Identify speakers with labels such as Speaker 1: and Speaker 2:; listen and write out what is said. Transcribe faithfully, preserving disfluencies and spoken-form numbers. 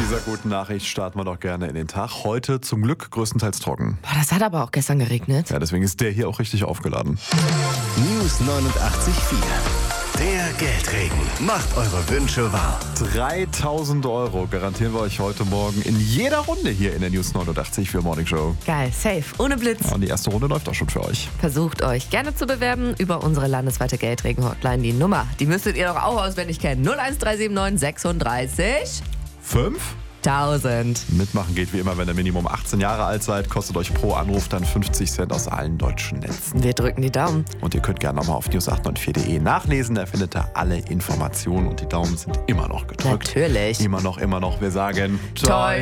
Speaker 1: dieser guten Nachricht starten wir doch gerne in den Tag. Heute zum Glück größtenteils trocken.
Speaker 2: Boah, das hat aber auch gestern geregnet.
Speaker 1: Ja, deswegen ist der hier auch richtig aufgeladen.
Speaker 3: News neunundachtzig Komma vier. Der Geldregen macht eure Wünsche wahr.
Speaker 1: dreitausend Euro garantieren wir euch heute Morgen in jeder Runde hier in der News neunundachtzig für Morning Show.
Speaker 2: Geil, safe, ohne Blitz.
Speaker 1: Ja, und die erste Runde läuft auch schon für euch.
Speaker 2: Versucht euch gerne zu bewerben über unsere landesweite Geldregen-Hotline. Die Nummer, die müsstet ihr doch auch auswendig kennen. null eins drei sieben neun sechsunddreißig
Speaker 1: Fünf?
Speaker 2: tausend.
Speaker 1: Mitmachen geht wie immer, wenn ihr Minimum achtzehn Jahre alt seid. Kostet euch pro Anruf dann fünfzig Cent aus allen deutschen Netzen.
Speaker 2: Wir drücken die Daumen.
Speaker 1: Und ihr könnt gerne nochmal auf news acht neun vier punkt de nachlesen. Da findet ihr alle Informationen und die Daumen sind immer noch gedrückt.
Speaker 2: Natürlich.
Speaker 1: Immer noch, immer noch. Wir sagen
Speaker 2: Toi,